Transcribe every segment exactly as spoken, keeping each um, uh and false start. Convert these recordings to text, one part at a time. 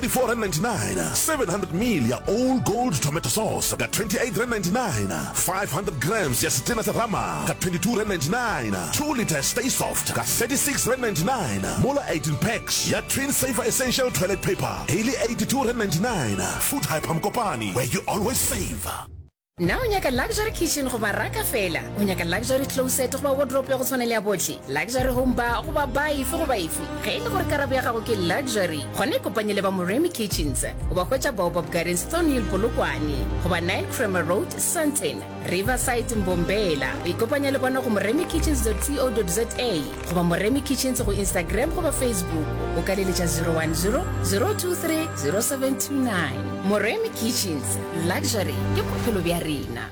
four ninety-nine. seven hundred mil all gold tomato sauce got twenty-eight ninety-nine. five hundred grams yes Tina Rama got twenty-two ninety-nine. two liters Stay Soft got thirty-six ninety-nine. Mola eighteen packs ya Twin Saver Essential Toilet Paper daily eighty-two ninety-nine. Food Hyper Mkopani, where you always save. Now unyaka luxury kitchen go baraka fela unyaka luxury closet go ba wardrobe go tshwana le ya botlhe luxury home bar go ba bai fe go ba ife ge ile gore karabe ya gago ke luxury gone kopanye le ba Moremi Kitchens go ba kwetsa Baobab Gardens Stone Hill Polokwane go ba nine Kramer Road Sandton Riverside Mbombela o ikopanya le bona go moremi kitchens dot co dot za go ba Moremi Kitchens go Instagram go ba Facebook o ka leletsa zero one zero zero two three zero seven two nine. Moremi Kitchens, luxury ke bophelo bja rena.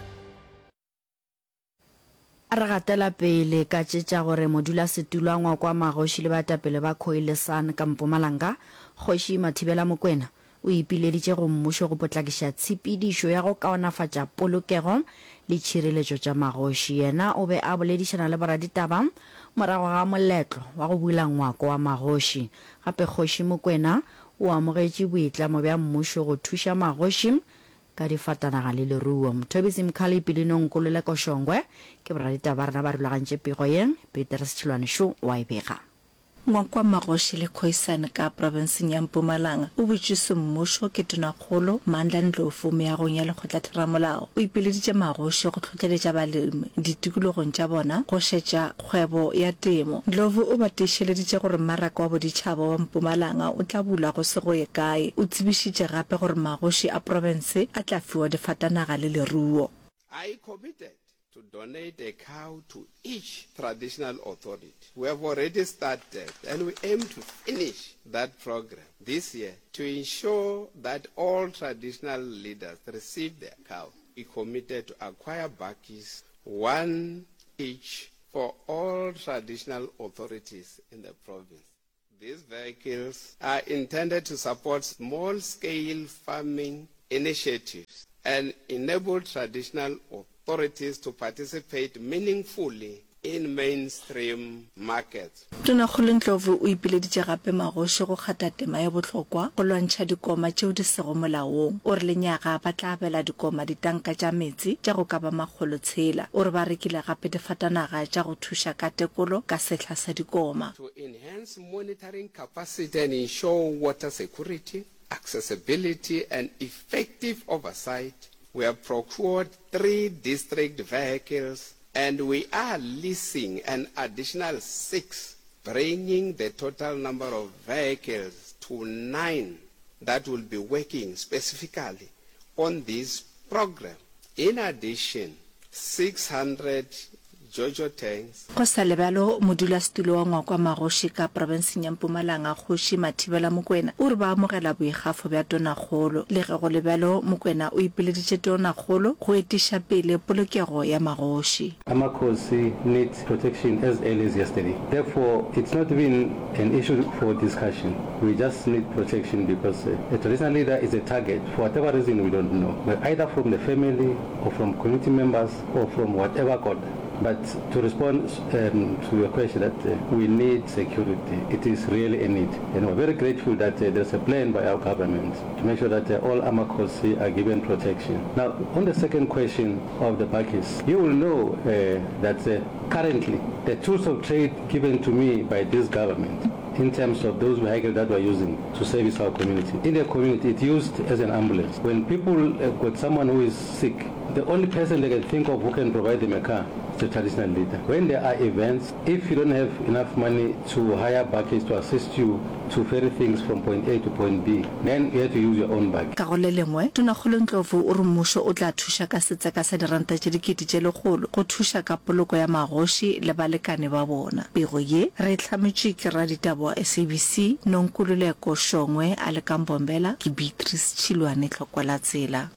A re gatela pele ka tšetša gore modula setulangwa kwa Magoši le batapele ba Khoilesan ka Mpumalanga Kgoši Mathibela Mokwena o ipileditše go mmušo go potlakiša tshepedišo ya go kaonafatša polokego le tšhireletšo tša Magoši. Yena o be a boledišana le boraditaba morago ga moletlo wa go bula ngwako wa Magoši. Gape Kgoši Mokwena o amogetše boitlamo bja mmušo go thuša Magoši ka difatanaga le leruo. Mthobisi Mkhali Pilinong Kolole Koshongwe ke boraditaba rena ba rulagantše pego yeng Peter Setšhilwane Show wa ibega. Ngwakwa Magoši le Khoisan ka provinseng ya Mpumalanga o botšiše mmušo ke tonakgolo Mandla Ndlovu meagong ya lekgotla theramolao o ipeleditše Magoši go tlhotlheletša balemi ditikologong tša bona go šetša kgwebo ya temo. Ndlovu o ba tešeleditše gore mmaraka wa boditšhaba wa Mpumalanga o tla bula go se go ye kae. O tsebišitše gape gore Magoši a province a tla fiwa difatanaga le leruo. I committed to donate a cow to each traditional authority. We have already started and we aim to finish that program this year to ensure that all traditional leaders receive their cow. We committed to acquire bakkies, one each for all traditional authorities in the province. These vehicles are intended to support small-scale farming initiatives and enable traditional authorities to participate meaningfully in mainstream markets. Tonakgolo Ndlovu o ipeleditše gape Magoši go kgata tema ya bohlokwa go lwantšha dikoma tšeo di sego molaong. O re lenyaga ba tla abela dikoma ditanka tša metsi tša go ka ba makgolo tshela. O re ba rekile gape difatanaga tša go thuša ka tekolo ka sehla sa dikoma. To enhance monitoring capacity and ensure water security, accessibility and effective oversight, we have procured three district vehicles and we are leasing an additional six, bringing the total number of vehicles to nine that will be working specifically on this program. In addition, six hundred Jojo tanks. Go sa lebalo modulasetulo wa ngwakwa Magoši ka provinseng ya Mpumalanga Kgoši Mathibela Mokwena o re ba amogela boikgafo bja tonakgolo le ge go lebalo Mokwena o ipeleditše tonakgolo go etiša pele polokego ya Magoši. Amakhosi needs protection as early as yesterday. Therefore, it's not even an issue for discussion. We just need protection because uh, a traditional leader is a target for whatever reason we don't know, but either from the family or from community members or from whatever God. But to respond um, to your question that uh, we need security, it is really a need. And we're very grateful that uh, there's a plan by our government to make sure that uh, all Amakhosi are given protection. Now, on the second question of the bakkies, you will know uh, that uh, currently the tools of trade given to me by this government in terms of those vehicles that we're using to service our community. In the community, it's used as an ambulance. When people have got someone who is sick, the only person they can think of who can provide them a car is the traditional leader. When there are events, if you don't have enough money to hire bakkies to assist you to ferry things from point A to point B, then you have to use your own bag. Ka go le lengwe Tonakgolo Ndlovu o re mmušo o tla thuša ka setseka sa diranta tše dikete tše lekgolo go thuša ka poloko ya Magoši le balekane ba bona. Pego ye re hlametše ke raditaba S A B C Nonkulule Koshongwe a le ka Mbombela ke Beatrice Tšhilwane Tlhokwela Tsela.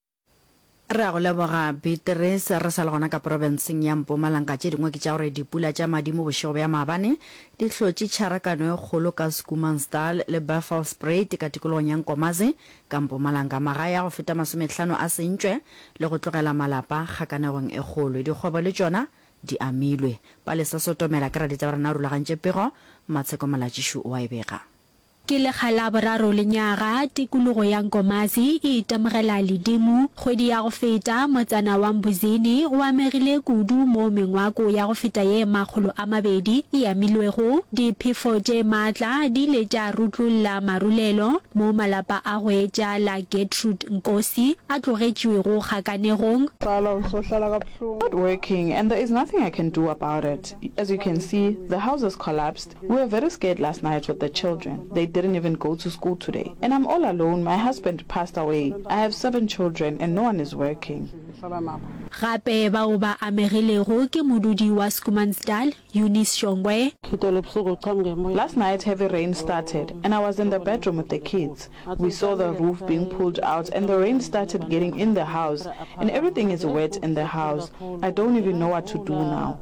Re a go leboga Beatrice re sa le gona ka provinseng ya Mpumalanga tše dingwe ke tša gore dipula tša madimo bošego bja maabane di hlotše tšharakano e kgolo ka Schoemansdal le Buffelspoort ka tikologong ya Nkomazi ka Mpumalanga. Magae a go feta masomehlano a sentšwe le go tlogela malapa kgakanegong e kgolo. Dikgwebo le tšona di amilwe. Palesa Sotomela ke raditaba rena rulagantše pego Matsheko Malatšišu o a e bega. ke le khala boraro lenyaga tikologo ya Nkomazi e itemogela ledimo kgwedi ya go feta motsana wa Mbuzini o amegile kudu mo mengwako ya go feta ye makgolo a mabedi e amilwego diphefo tše maatla di le tša rutlolla marulelo mo malapa a gwetša la Gertrude Nkosi a tlogetšwego kgakanegong. Not working, and there is nothing I can do about it. As you can see, the house has collapsed. We were very scared last night with the children. They didn't even go to school today. And I'm all alone. My husband passed away. I have seven children and no one is working. Gape bao ba amegilego ke modudi wa Schoemansdal, Eunice Shongwe. Last night heavy rain started and I was in the bedroom with the kids. We saw the roof being pulled out and the rain started getting in the house and everything is wet in the house. I don't even know what to do now.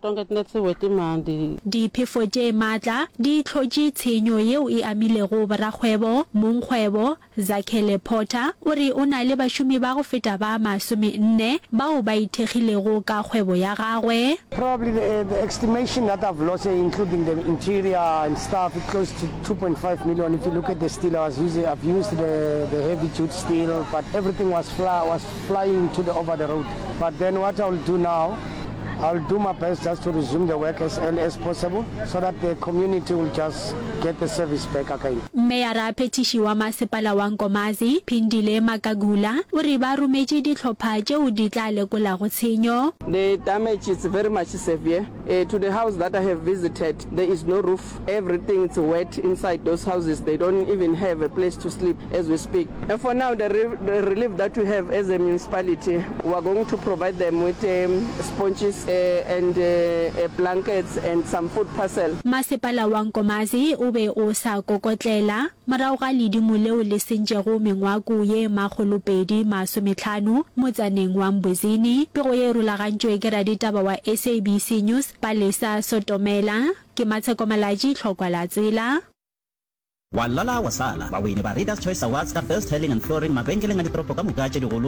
Diphefo tše maatla di tlhotše tshenyo yeo e amilego borakgwebo mongkgwebo Zakhele Porter o re o na le bašomi ba go feta ba masome nne bao ba ithekgilego ka kgwebo ya gagwe. Probably the, the estimation that I've lost, including the interior and stuff, is close to two point five million. If you look at the steel, I was using, I've used the, the heavy duty steel, but everything was fly, was flying to the over the road. But then what I'll do now, I'll do my best just to resume the work as early as possible so that the community will just get the service back again. Mayara Petishi wa masepala wa Nkomazi, Phindile Makagula, o re ba rometše ditlhopha tšeo di tla lekola go tshenyo. The damage is very much severe. Uh, to the house that I have visited, there is no roof. Everything is wet inside those houses. They don't even have a place to sleep as we speak. And for now, the, re the relief that we have as a municipality, we are going to provide them with um, sponges uh, and uh, uh, blankets and some food parcel. Masepala wa Nkomazi o be o sa kokotlela morago ga ledimo leo le sentšego mengwako ye makgolopedi masomehlano motsaneng wa Mbuzini. Pego ye rulagantšwe ke raditaba wa S A B C News Palesa Sotomela ke Matsheko Malaji tlhokwa la tsela. Walala wasala bawini ba Readers Choice Awards ka Best Selling and Flooring mabenkeleng a ditoropo ka moka tše digolo